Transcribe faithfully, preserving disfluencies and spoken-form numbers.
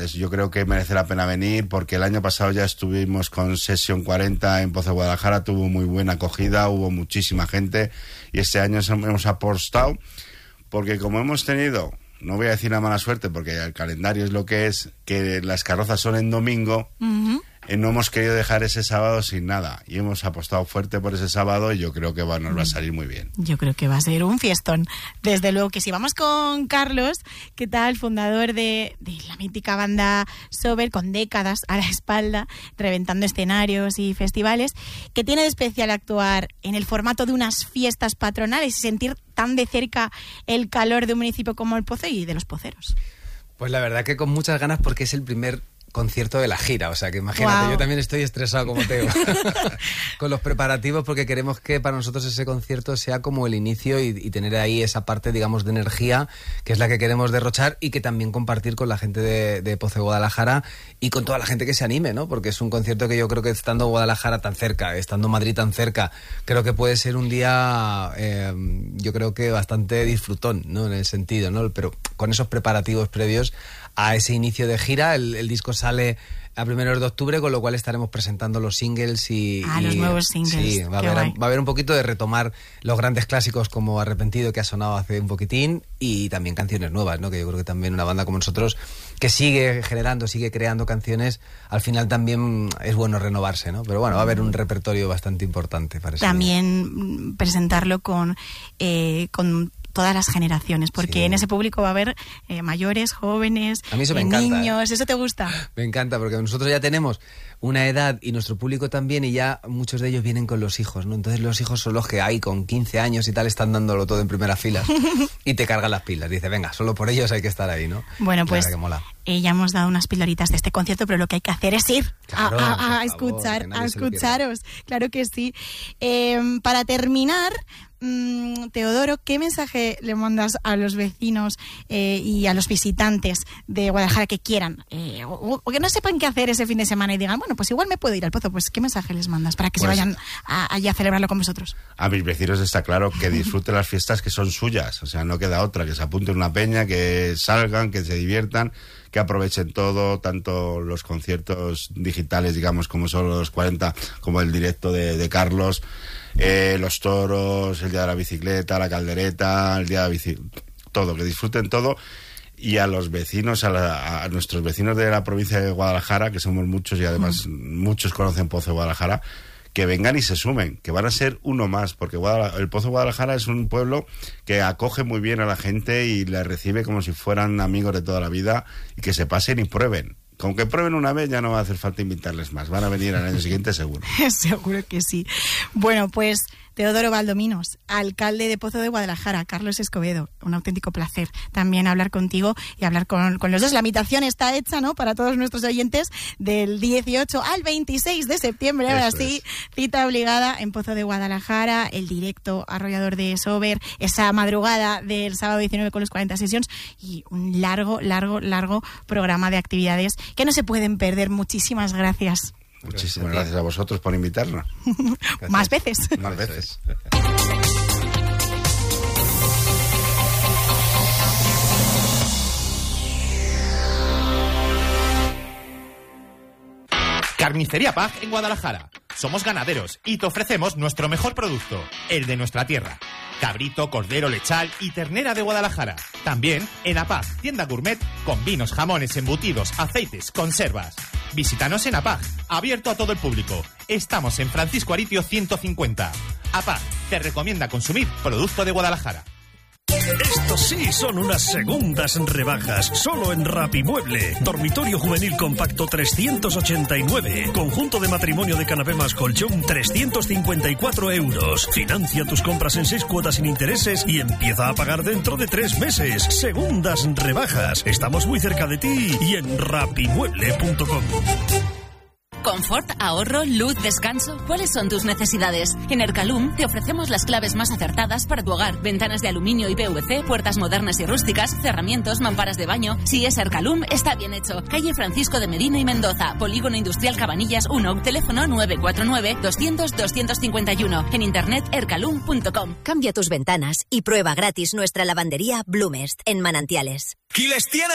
Entonces yo creo que merece la pena venir, porque el año pasado ya estuvimos con Sesión cuarenta en Pozo de Guadalajara, tuvo muy buena acogida, hubo muchísima gente, y este año hemos apostado, porque como hemos tenido, no voy a decir la mala suerte, porque el calendario es lo que es, que las carrozas son en domingo, uh-huh. eh, no hemos querido dejar ese sábado sin nada, y hemos apostado fuerte por ese sábado, y yo creo que va, nos va a salir muy bien. Yo creo que va a ser un fiestón, desde luego que sí. Vamos con Carlos, ¿qué tal? Fundador de, de la mítica banda Sober, con décadas a la espalda, reventando escenarios y festivales. ¿Qué tiene de especial actuar en el formato de unas fiestas patronales y sentir tan de cerca el calor de un municipio como el Pozo y de los poceros? Pues la verdad que con muchas ganas, porque es el primer concierto de la gira, o sea que imagínate, wow. Yo también estoy estresado como Teo con los preparativos, porque queremos que para nosotros ese concierto sea como el inicio y, y tener ahí esa parte, digamos, de energía, que es la que queremos derrochar y que también compartir con la gente de, de Pozo de Guadalajara y con toda la gente que se anime, ¿no? Porque es un concierto que yo creo que estando Guadalajara tan cerca, estando Madrid tan cerca, creo que puede ser un día, eh, yo creo que bastante disfrutón, ¿no? En el sentido, ¿no? Pero con esos preparativos previos a ese inicio de gira. El, el disco sale a primeros de octubre, con lo cual estaremos presentando los singles y... Ah, y, los nuevos singles. Sí, va a, haber, va a haber un poquito de retomar los grandes clásicos como Arrepentido, que ha sonado hace un poquitín, y también canciones nuevas, ¿no? Que yo creo que también una banda como nosotros, que sigue generando, sigue creando canciones, al final también es bueno renovarse, ¿no? Pero bueno, va a haber un repertorio bastante importante para eso. También presentarlo con... Eh, con todas las generaciones, porque sí. En ese público va a haber eh, mayores, jóvenes, a mí eso me eh, encanta, niños, ¿eh? ¿Eso te gusta? Me encanta, porque nosotros ya tenemos una edad y nuestro público también, y ya muchos de ellos vienen con los hijos, ¿no? Entonces los hijos son los que hay con quince años y tal, están dándolo todo en primera fila y te cargan las pilas. Dice, venga, solo por ellos hay que estar ahí, ¿no? Bueno, pues eh, ya hemos dado unas pildoritas de este concierto, pero lo que hay que hacer es ir claro, a, a, a escuchar, favor, a escucharos. Claro que sí. Eh, para terminar, Mm, Teodoro, ¿qué mensaje le mandas a los vecinos eh, y a los visitantes de Guadalajara que quieran eh, o, o que no sepan qué hacer ese fin de semana y digan, bueno, pues igual me puedo ir al Pozo? Pues ¿qué mensaje les mandas para que pues, se vayan a, allí a celebrarlo con vosotros? A mis vecinos está claro que disfruten las fiestas que son suyas, o sea, no queda otra, que se apunten una peña, que salgan, que se diviertan, que aprovechen todo, tanto los conciertos digitales, digamos, como son los cuarenta, como el directo de, de Carlos, eh, los toros, el día de la bicicleta, la caldereta, el día de la bici, todo, que disfruten todo. Y a los vecinos, a, la, a nuestros vecinos de la provincia de Guadalajara, que somos muchos y además mm. muchos conocen Pozo de Guadalajara, que vengan y se sumen, que van a ser uno más, porque Guadalajara, el Pozo de Guadalajara es un pueblo que acoge muy bien a la gente y les recibe como si fueran amigos de toda la vida, y que se pasen y prueben. Con que prueben una vez ya no va a hacer falta invitarles más, van a venir al año siguiente seguro. Seguro que sí. Bueno, pues Teodoro Valdominos, alcalde de Pozo de Guadalajara, Carlos Escobedo, un auténtico placer también hablar contigo y hablar con, con los dos. La invitación está hecha, ¿no?, para todos nuestros oyentes, del dieciocho al veintiséis de septiembre, ahora sí, cita obligada en Pozo de Guadalajara, el directo arrollador de Sober, esa madrugada del sábado diecinueve con los cuarenta sesiones y un largo, largo, largo programa de actividades que no se pueden perder. Muchísimas gracias. Muchísimas gracias a vosotros por invitarnos. Más veces. Más veces. Carnicería Pag en Guadalajara. Somos ganaderos y te ofrecemos nuestro mejor producto, el de nuestra tierra. Cabrito, cordero, lechal y ternera de Guadalajara. También en APAG, tienda gourmet con vinos, jamones, embutidos, aceites, conservas. Visítanos en APAG, abierto a todo el público. Estamos en Francisco Aritio ciento cincuenta. APAG te recomienda consumir producto de Guadalajara. Estos sí son unas segundas rebajas, solo en Rapimueble. Dormitorio juvenil compacto trescientos ochenta y nueve. Conjunto de matrimonio de canapé más colchón trescientos cincuenta y cuatro euros. Financia tus compras en seis cuotas sin intereses y empieza a pagar dentro de tres meses. Segundas rebajas. Estamos muy cerca de ti y en rapimueble punto com. Confort, ahorro, luz, descanso. ¿Cuáles son tus necesidades? En Ercalum te ofrecemos las claves más acertadas para tu hogar. Ventanas de aluminio y P V C, puertas modernas y rústicas, cerramientos, mamparas de baño. Si es Ercalum, está bien hecho. Calle Francisco de Medina y Mendoza, Polígono Industrial Cabanillas uno, teléfono nueve cuatro nueve, doscientos, doscientos cincuenta y uno. En internet ercalum punto com. Cambia tus ventanas y prueba gratis nuestra lavandería Blumest en Manantiales. ¡Quiles tiene!